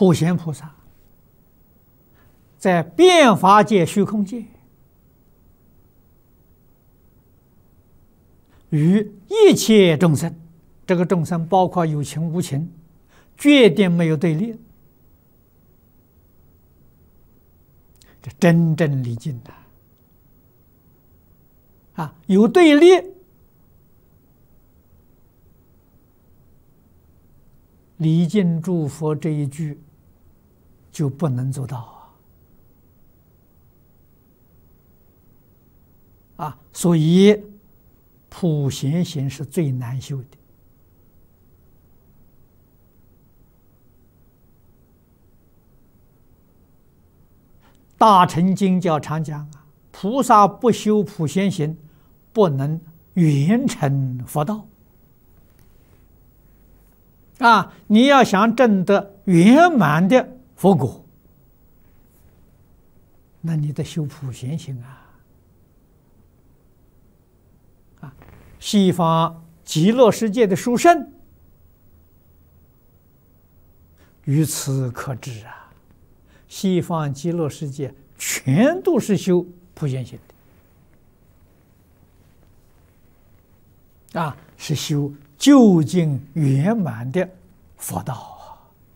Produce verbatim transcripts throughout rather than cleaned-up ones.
普贤菩萨在变法界、虚空界，与一切众生，这个众生包括有情无情，决定没有对立，这真正离境的啊，有对立，离境诸佛这一句就不能做到啊！啊，所以普贤行是最难修的。大乘经教常讲啊，菩萨不修普贤行，不能圆成佛道。啊，你要想证得圆满的佛果，那你得修普贤行啊！啊，西方极乐世界的殊胜，于此可知啊。西方极乐世界全都是修普贤行的，啊，是修究竟圆满的佛道啊！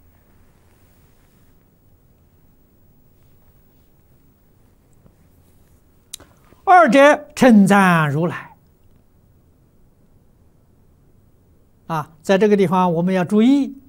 二者称赞如来啊，在这个地方我们要注意。